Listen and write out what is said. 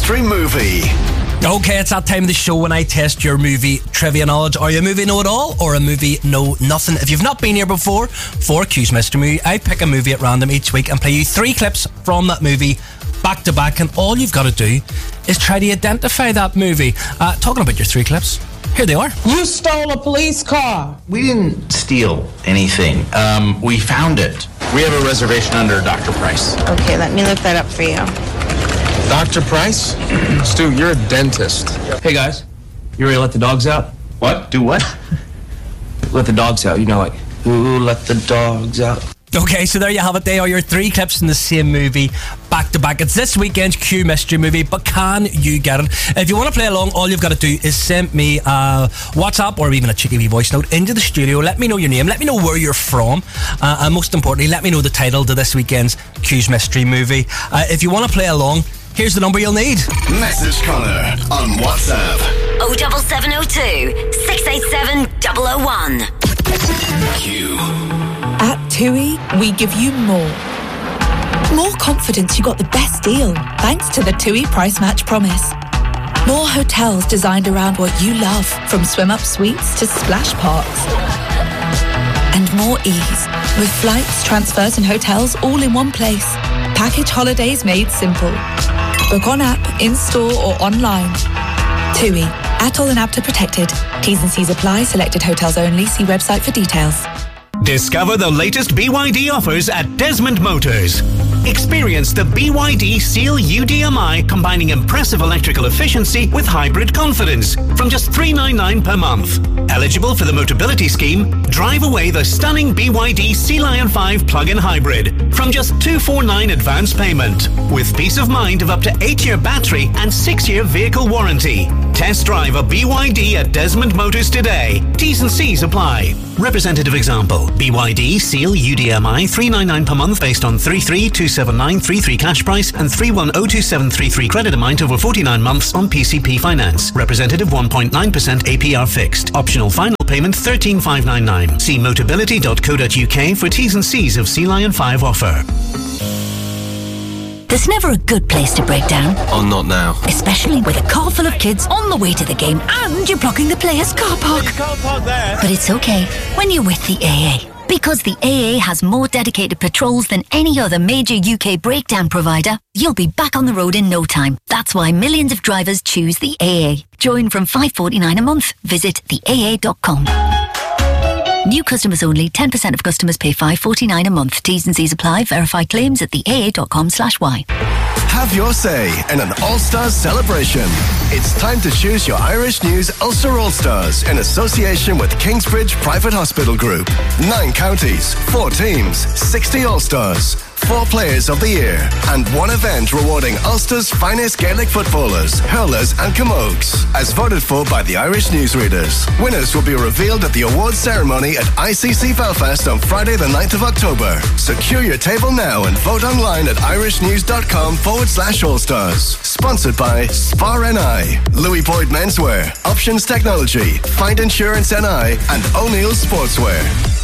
Mystery Movie. Okay, it's that time of the show when I test your movie trivia knowledge. Are you a movie know-it-all or a movie know-nothing? If you've not been here before, for Q's Mystery Movie, I pick a movie at random each week and play you 3 clips from that movie back to back, and all you've got to do is try to identify that movie. Talking about your 3 clips, here they are. You stole a police car. We didn't steal anything. We found it. We have a reservation under Dr. Price. Okay, let me look that up for you. Dr. Price? Stu, you're a dentist. Hey guys, you ready to let the dogs out? What? Do what? Let the dogs out, you know, like, who let the dogs out? Okay, so there you have it. They are your 3 clips in the same movie, back to back. It's this weekend's Q Mystery Movie, but can you get it? If you want to play along, all you've got to do is send me a WhatsApp or even a cheeky wee voice note into the studio. Let me know your name, let me know where you're from, and most importantly, let me know the title to this weekend's Q's Mystery Movie. If you want to play along, here's the number you'll need. Message Connor on WhatsApp. 07702 687 001. Q. At TUI, we give you more. More confidence you got the best deal, thanks to the TUI Price Match Promise. More hotels designed around what you love, from swim-up suites to splash parks. And more ease, with flights, transfers and hotels all in one place. Package holidays made simple. Book on app, in-store or online. TUI, ATOL and APTA protected. T's and C's apply. Selected hotels only. See website for details. Discover the latest BYD offers at Desmond Motors. Experience the BYD Seal UDMI, combining impressive electrical efficiency with hybrid confidence from just $399 per month. Eligible for the Motability Scheme, drive away the stunning BYD Sea Lion 5 plug-in hybrid from just $249 advance payment, with peace of mind of up to 8-year battery and 6-year vehicle warranty. Test drive a BYD at Desmond Motors today. T's and C's apply. Representative example: BYD Seal UDMI $399 per month based on 33,279.33 cash price and 31,027.33 credit amount over 49 months on PCP finance. Representative 1.9% APR fixed. Optional final payment $13,599. See motability.co.uk for T's and C's of Sea Lion 5 offer. There's never a good place to break down. Oh, not now. Especially with a car full of kids on the way to the game and you're blocking the players' car park. You can't park there. But it's okay when you're with the AA. Because the AA has more dedicated patrols than any other major UK breakdown provider, you'll be back on the road in no time. That's why millions of drivers choose the AA. Join from $5.49 a month. Visit theaa.com. New customers only. 10% of customers pay $5.49 a month. T's and C's apply. Verify claims at theaa.com/y. Have your say in an All-Stars celebration. It's time to choose your Irish News Ulster All-Stars in association with Kingsbridge Private Hospital Group. 9 counties, 4 teams, 60 All-Stars, 4 Players of the Year, and 1 event rewarding Ulster's finest Gaelic footballers, hurlers and camogues, as voted for by the Irish newsreaders. Winners will be revealed at the awards ceremony at ICC Belfast on Friday the 9th of October. Secure your table now and vote online at irishnews.com/All-Stars. Sponsored by Spar NI, Louis Boyd Menswear, Options Technology, Find Insurance NI, and O'Neill Sportswear.